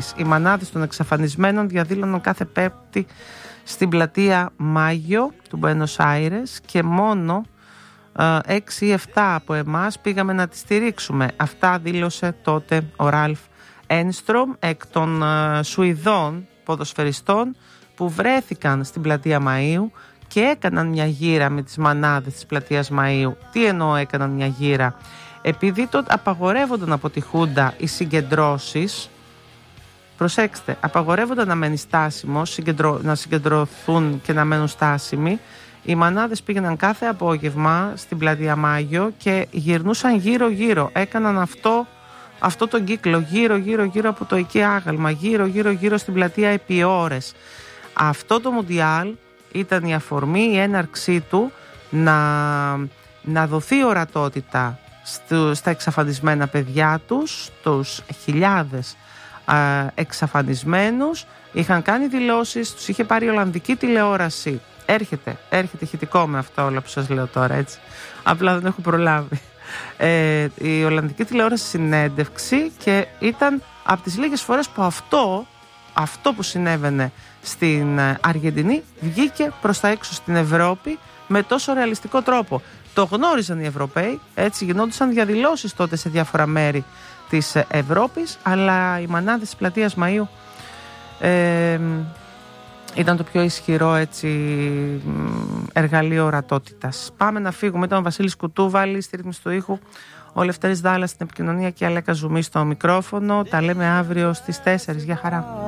Θεσσαλονίκης. Οι μανάδες των εξαφανισμένων διαδήλωναν κάθε Πέμπτη στην πλατεία Μάγιο του Μπουένος Άιρες και μόνο 6 ή 7 από εμάς πήγαμε να τη στηρίξουμε. Αυτά δήλωσε τότε ο Ραλφ Ένστρομ, εκ των Σουηδών ποδοσφαιριστών που βρέθηκαν στην πλατεία Μαΐου και έκαναν μια γύρα με τις μανάδες της πλατείας Μαΐου. Τι εννοώ έκαναν μια γύρα? Επειδή τότε απαγορεύονταν από τη Χούντα οι συγκεντρώσεις, προσέξτε, απαγορεύονταν να μένει στάσιμος, να συγκεντρωθούν και να μένουν στάσιμοι, οι μανάδες πήγαιναν κάθε απόγευμα στην πλατεία Μάγιο και γυρνούσαν γύρω-γύρω. Έκαναν αυτό τον κύκλο γύρω-γύρω από το εκεί άγαλμα, γύρω-γύρω στην πλατεία επί ώρες. Αυτό το Μουντιάλ ήταν η αφορμή, η έναρξή του να δοθεί ορατότητα στα εξαφανισμένα παιδιά τους, τους χιλιάδες εξαφανισμένους. Είχαν κάνει δηλώσεις, τους είχε πάρει η Ολλανδική τηλεόραση. Έρχεται ηχητικό με αυτό όλα που σας λέω τώρα, έτσι. Απλά δεν έχω προλάβει. Η Ολλανδική τηλεόραση συνέντευξη και ήταν από τις λίγες φορές που αυτό που συνέβαινε στην Αργεντινή βγήκε προς τα έξω στην Ευρώπη με τόσο ρεαλιστικό τρόπο. Το γνώριζαν οι Ευρωπαίοι, έτσι γινόντουσαν διαδηλώσεις τότε σε διάφορα μέρη της Ευρώπης, αλλά οι μανάδες της πλατείας Μαΐου ήταν το πιο ισχυρό, έτσι, εργαλείο ορατότητας. Πάμε να φύγουμε. Ήταν ο Βασίλης Κουτούβαλη στη ρύθμιση του ήχου, ο Λευτέρης Δάλλας στην επικοινωνία και η Αλέκα Ζουμή στο μικρόφωνο. Τα λέμε αύριο στις 4. Γεια χαρά.